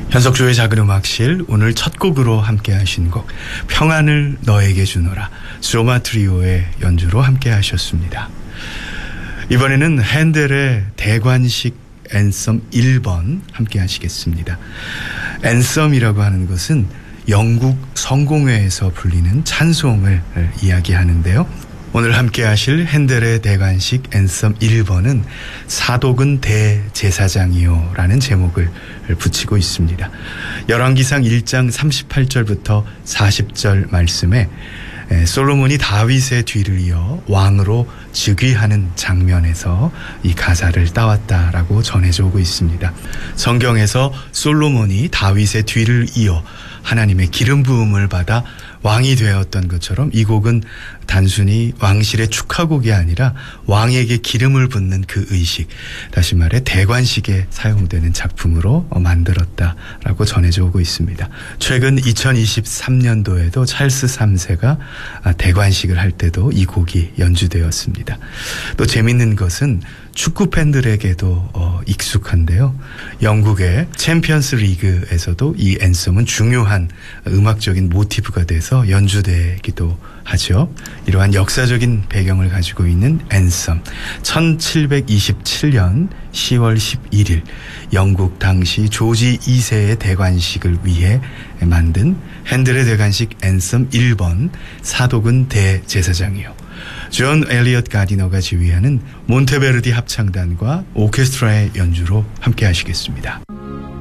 현석조의 작은 음악실, 오늘 첫 곡으로 함께 하신 곡 평안을 너에게 주노라, 조마 트리오의 연주로 함께 하셨습니다. 이번에는 핸델의 대관식 앤썸 1번 함께 하시겠습니다. 앤썸이라고 하는 것은 영국 성공회에서 불리는 찬송을 이야기하는데요. 오늘 함께 하실 핸델의 대관식 앤썸 1번은 사독은 대제사장이요 라는 제목을 붙이고 있습니다. 열왕기상 1장 38절부터 40절 말씀에 솔로몬이 다윗의 뒤를 이어 왕으로 즉위하는 장면에서 이 가사를 따왔다라고 전해져 오고 있습니다. 성경에서 솔로몬이 다윗의 뒤를 이어 하나님의 기름 부음을 받아 왕이 되었던 것처럼 이 곡은 단순히 왕실의 축하곡이 아니라 왕에게 기름을 붓는 그 의식, 다시 말해 대관식에 사용되는 작품으로 만들었다라고 전해져 오고 있습니다. 최근 2023년도에도 찰스 3세가 대관식을 할 때도 이 곡이 연주되었습니다. 또 재밌는 것은 축구 팬들에게도 익숙한데요. 영국의 챔피언스 리그에서도 이 앤썸은 중요한 음악적인 모티브가 돼서 연주되기도 하죠. 이러한 역사적인 배경을 가지고 있는 앤썸, 1727년 10월 11일 영국 당시 조지 2세의 대관식을 위해 만든 핸델의 대관식 앤썸 1번, 사독은 대제사장이요, 존 엘리엇 가디너가 지휘하는 몬테베르디 합창단과 오케스트라의 연주로 함께 하시겠습니다.